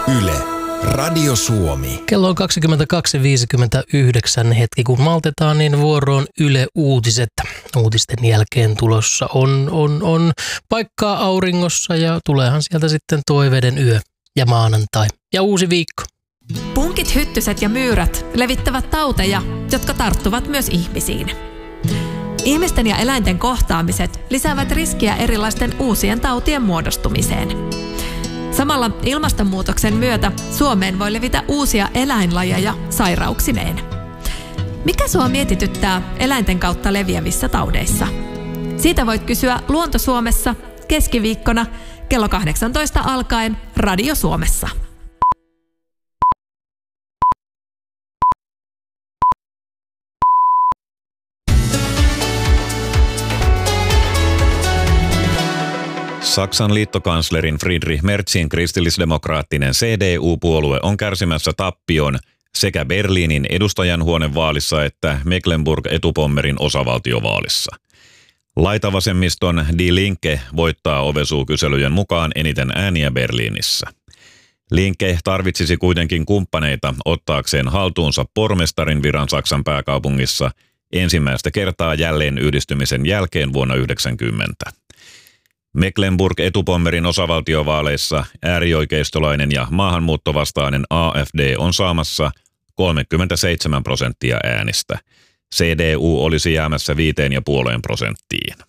Yle, Radio Suomi. Kello on 22.59 hetki, kun maltetaan, niin vuoroon Yle Uutiset. Uutisten jälkeen tulossa on paikkaa auringossa ja tuleehan sieltä sitten toiveiden yö ja maanantai ja uusi viikko. Punkit, hyttyset ja myyrät levittävät tauteja, jotka tarttuvat myös ihmisiin. Ihmisten ja eläinten kohtaamiset lisäävät riskiä erilaisten uusien tautien muodostumiseen. Samalla ilmastonmuutoksen myötä Suomeen voi levitä uusia eläinlajeja sairauksineen. Mikä sua mietityttää eläinten kautta leviävissä taudeissa? Siitä voit kysyä Luonto Suomessa keskiviikkona kello 18 alkaen Radio Suomessa. Saksan liittokanslerin Friedrich Merzin kristillisdemokraattinen CDU-puolue on kärsimässä tappion sekä Berliinin edustajanhuonevaalissa että Mecklenburg-Etupommerin osavaltiovaalissa. Laitavasemmiston Die Linke voittaa Ovesuu-kyselyjen mukaan eniten ääniä Berliinissä. Linke tarvitsisi kuitenkin kumppaneita ottaakseen haltuunsa pormestarin viran Saksan pääkaupungissa ensimmäistä kertaa jälleen yhdistymisen jälkeen vuonna 1990. Mecklenburg-Etupommerin osavaltiovaaleissa äärioikeistolainen ja maahanmuuttovastainen AfD on saamassa 37% äänistä. CDU olisi jäämässä 5,5%.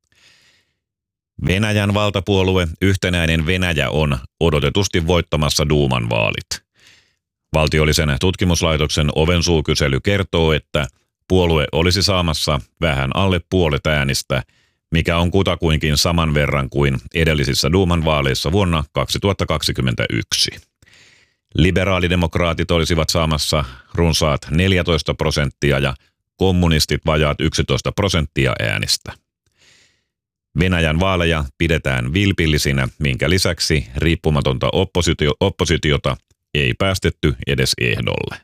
Venäjän valtapuolue Yhtenäinen Venäjä on odotetusti voittamassa Duuman vaalit. Valtiollisen tutkimuslaitoksen Ovensuu-kysely kertoo, että puolue olisi saamassa vähän alle puolet äänistä, mikä on kutakuinkin saman verran kuin edellisissä Duuman vaaleissa vuonna 2021. Liberaalidemokraatit olisivat saamassa runsaat 14% ja kommunistit vajaat 11% äänistä. Venäjän vaaleja pidetään vilpillisinä, minkä lisäksi riippumatonta oppositiota ei päästetty edes ehdolle.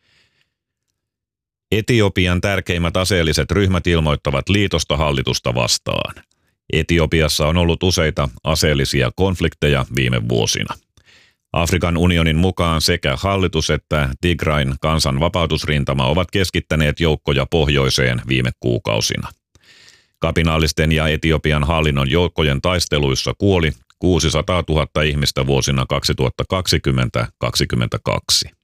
Etiopian tärkeimmät aseelliset ryhmät ilmoittavat liitosta hallitusta vastaan. Etiopiassa on ollut useita aseellisia konflikteja viime vuosina. Afrikan unionin mukaan sekä hallitus että Tigrain kansan vapautusrintama ovat keskittäneet joukkoja pohjoiseen viime kuukausina. Kapinallisten ja Etiopian hallinnon joukkojen taisteluissa kuoli 600 000 ihmistä vuosina 2020-2022.